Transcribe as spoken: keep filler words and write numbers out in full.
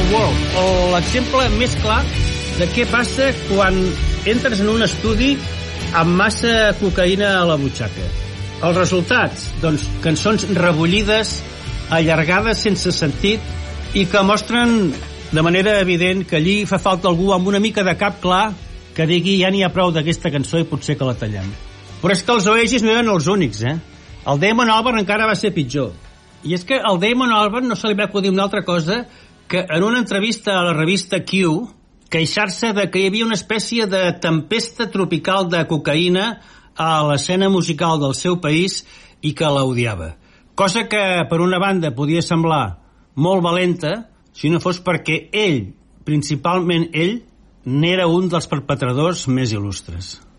World, o l'exemple més clar de què passa quan entres en un estudi amb massa cocaïna a la butxaca. Els resultats, doncs, cançons rebullides, allargades sense sentit i que mostren de manera evident que allí fa falta algú amb una mica de cap clar que digui ja n'hi ha prou d'aquesta cançó i potser que la tallem. Però és que els Oasis no eren els únics, eh? El Damon Albarn encara va ser pitjor. I és que al Damon Albarn no se li va acudir una altra cosa que en una entrevista a la revista Q queixar-se de que hi havia una espècie de tempesta tropical de cocaïna a l'escena musical del seu país i que la odiava. Cosa que, per una banda, podia semblar molt valenta si no fos perquè ell, principalment ell, n'era un dels perpetradors més il·lustres.